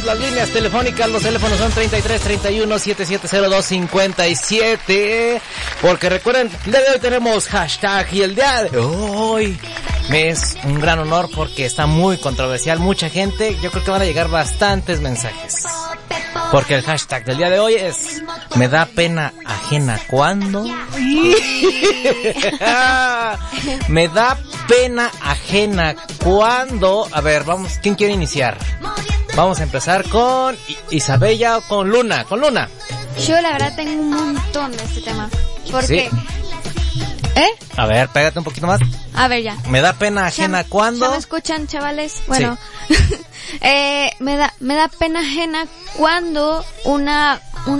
abrimos las líneas telefónicas. Los teléfonos son 33 31 7702 57. Porque recuerden, el día de hoy tenemos hashtag y el día de hoy me es un gran honor porque está muy controversial. Mucha gente, yo creo que van a llegar bastantes mensajes. Porque el hashtag del día de hoy es me da pena ajena cuando. Me da pena ajena cuando. A ver, vamos, ¿quién quiere iniciar? Vamos a empezar con Isabella o con Luna. Con Luna. Yo la verdad tengo un montón de este tema. Porque... ¿Sí? A ver, pégate un poquito más. A ver, ya. Me da pena ajena cuando. ¿Ya me escuchan, chavales? Bueno, sí. Me da pena ajena cuando una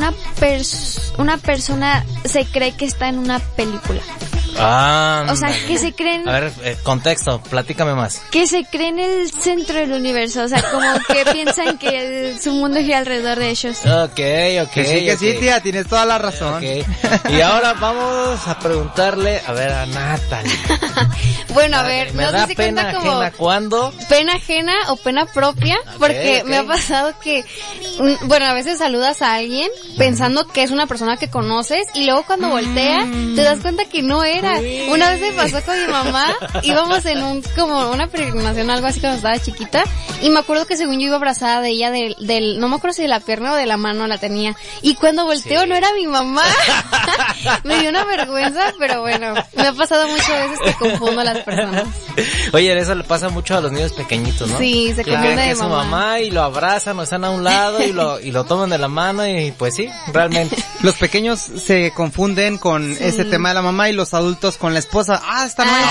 persona se cree que está en una película. O sea, que se creen... A ver, contexto, platícame más. Que se creen el centro del universo, o sea, como que piensan que su mundo gira alrededor de ellos. Okay. Sí, tía, tienes toda la razón. Okay. Y ahora vamos a preguntarle, a ver, a Natalie. Bueno, a ver, ¿me no da sé si pena cuenta como ajena cuándo? Pena ajena o pena propia, porque me ha pasado que, bueno, a veces saludas a alguien pensando que es una persona que conoces y luego cuando voltea te das cuenta que no era. Una vez me pasó con mi mamá, íbamos en como una peregrinación o algo así cuando estaba chiquita, y me acuerdo que según yo iba abrazada de ella del no me acuerdo si de la pierna o de la mano la tenía, y cuando volteo no era mi mamá. Me dio una vergüenza, pero bueno, me ha pasado muchas veces que confundo a las personas. Oye, eso le pasa mucho a los niños pequeñitos, ¿no? Sí, se confunde de que es su mamá y lo abrazan o están a un lado y lo toman de la mano y pues sí, realmente. Los pequeños se confunden con ese tema de la mamá y los adultos con la esposa. Esta no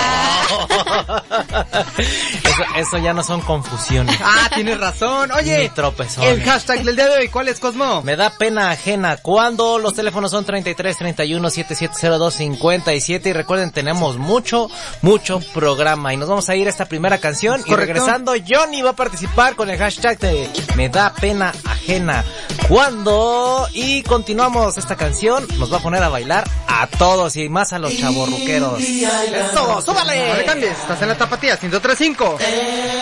es. Eso ya no son confusiones. Tienes razón. Oye, ni tropezones. El hashtag del día de hoy, ¿cuál es, Cosmo? Me da pena ajena cuando. Los teléfonos son 33 31 7702 57 y recuerden, tenemos mucho programa y nos vamos a ir a esta primera canción. Correcto. Y regresando, Johnny va a participar con el hashtag de me da pena ajena cuando, y continuamos esta canción. Nos va a poner a bailar a todos y más a los chavorruqueros. ¡Eso! ¡Súbale! No le cambies, estás en la Tapatía 103.5.